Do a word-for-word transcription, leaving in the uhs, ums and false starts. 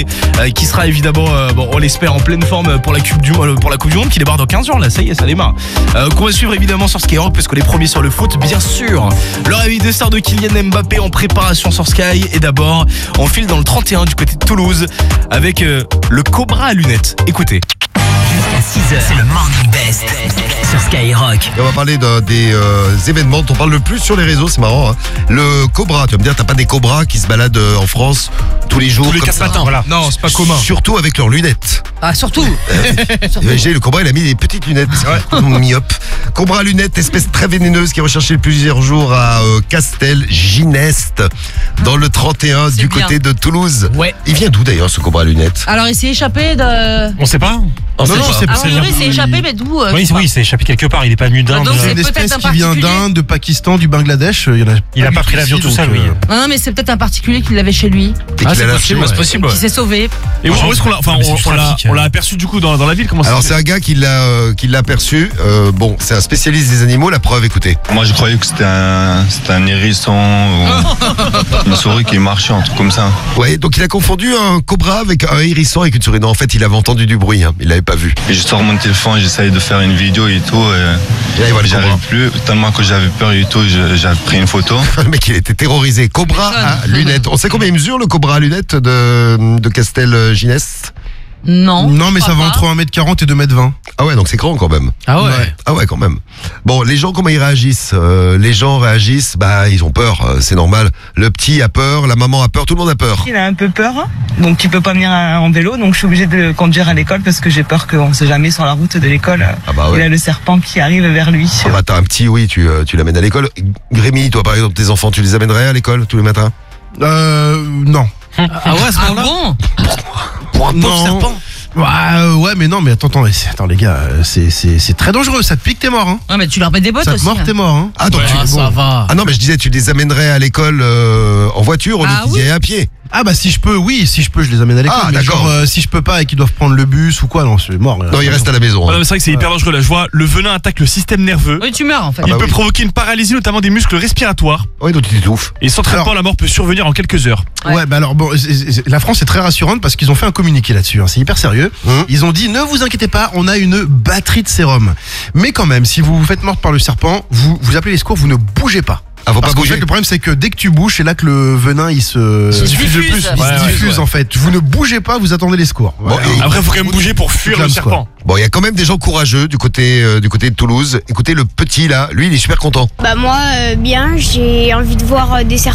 Euh, qui sera évidemment, euh, bon, on l'espère, en pleine forme pour la Coupe du, pour la Coupe du Monde qui démarre dans quinze jours là, ça y est, ça démarre. Euh, qu'on va suivre évidemment sur Skyrock parce qu'on est premiers sur le foot, bien sûr. Le réveil de star de Kylian Mbappé en préparation sur Sky. Et d'abord, on file dans le trente et un du côté de Toulouse avec euh, le Cobra à lunettes. Écoutez. Jusqu'à six heures, c'est le Morning Best sur Skyrock. Et on va parler de, des euh, événements dont on parle le plus sur les réseaux, c'est marrant. Hein. Le Cobra, tu vas me dire, t'as pas des cobras qui se baladent euh, en France tous les jours Tous les comme quatre ça. matins. Voilà. Non, c'est pas commun. Surtout avec leurs lunettes. Ah, surtout. J'ai le Cobra, il a mis des petites lunettes, myope. Cobra à lunettes, espèce très vénéneuse qui est recherchée plusieurs jours à euh, Castelginest, dans le trente et un C'est du bien. côté de Toulouse. Ouais. Il vient d'où d'ailleurs ce Cobra à lunettes? Alors, il s'est échappé de. On sait pas. On sait non, pas. c'est Ah, c'est oui, bien. il s'est échappé, mais d'où euh, Oui, je sais oui, il s'est échappé quelque part. Il est pas venu d'Inde. Ah, donc euh, c'est C'est une peut-être espèce un qui vient particulier. d'Inde, de Pakistan, du Bangladesh. Il, y en a Il a du pas pris tout l'avion ici, tout seul, donc, oui. euh, pas. Non, mais c'est peut-être un particulier qui l'avait chez lui, Et Ah, qu'il c'est a lâché, possible, ouais. c'est possible. qui s'est sauvé. Et où, où est-ce qu'on l'a, enfin, Mais c'est on, du on l'a, trafic, on l'a euh. aperçu du coup dans, dans la ville. Comment ça Alors se c'est un gars qui l'a euh, qui l'a aperçu. Euh, bon, c'est un spécialiste des animaux. La preuve, écoutez. Moi je croyais que c'était un, c'était un hérisson ou une souris qui marchait, un truc comme ça. Ouais, donc il a confondu un cobra avec un hérisson avec une souris. Non, en fait, il avait entendu du bruit. Hein. Il l'avait pas vu. Et je sors mon téléphone, j'essaye de faire une vidéo et tout. Et là, il voit Et le j'arrive cobra. plus, tellement que j'avais peur et tout, je- j'ai pris une photo. Le mec, il était terrorisé. Cobra à lunettes. On sait combien il mesure le cobra à lunettes de de Castelginest? Non. Non, mais je ça crois va pas. entre un mètre quarante et deux mètres vingt. Ah ouais, donc c'est grand quand même. Ah ouais. Ah ouais, quand même. Bon, les gens, comment ils réagissent? Euh, Les gens réagissent, bah, ils ont peur, euh, c'est normal. Le petit a peur, la maman a peur, tout le monde a peur. Il a un peu peur, donc il peut pas venir en vélo, donc je suis obligée de le conduire à l'école parce que j'ai peur qu'on sait jamais sur la route de l'école. Ah bah ouais. Il a le serpent qui arrive vers lui. Ah bah, t'as un petit, oui, tu, euh, tu l'amènes à l'école. Grémy, toi par exemple, tes enfants, tu les amènerais à l'école tous les matins? Euh, non. Ah ouais, à ce Ah moment-là. bon? Pour un pauvre Non. serpent. Ouais, euh, ouais, mais non, mais attends, attends, mais c'est- attends les gars, euh, c'est, c'est, c'est très dangereux. Ça te pique, t'es mort. Hein. Ouais, mais tu leur mets des bottes Ça te aussi. mord, hein. t'es mort. Hein. Ah, donc tu, Ah, ça va. ah non, mais je disais, tu les amènerais à l'école euh, en voiture au lieu Ah qu'ils y oui. aillent à pied. Ah bah si je peux, oui, si je peux, je les amène à l'école. Ah, mais d'accord. genre, euh, si je peux pas et qu'ils doivent prendre le bus ou quoi, non, c'est mort. Non, ils restent à la maison. Ah hein. non, mais c'est vrai que c'est hyper dangereux là. Je vois, le venin attaque le système nerveux. Oui, tu meurs en fait. Ah Il bah peut oui. provoquer une paralysie, notamment des muscles respiratoires. Oui, donc tu t'étouffes. Et sans traitement, Alors- la mort peut survenir en quelques heures. Ouais. Ouais, bah alors bon, c'est- c'est- la France est très rassurante parce qu'ils ont fait un communiqué là-dessus. Hein, c'est hyper sérieux. Hum. Ils ont dit ne vous inquiétez pas, on a une batterie de sérum. Mais quand même, si vous vous faites mordre par le serpent, vous vous appelez les secours, vous ne bougez pas. Ah, faut Parce pas qu'en fait, bouger. le problème c'est que dès que tu bouges, c'est là que le venin il se, Il se diffuse le diffuse. plus. il Ouais, se ouais, diffuse ouais. en fait. Vous ne bougez pas, vous attendez les secours. Bon, Voilà. et- Après, il faut quand même bouger pour fuir le clames, serpent. Bon, il y a quand même des gens courageux du côté, euh, du côté de Toulouse. Écoutez, le petit là, lui, il est super content. Bah moi, euh, bien, j'ai envie de voir euh, des serpents.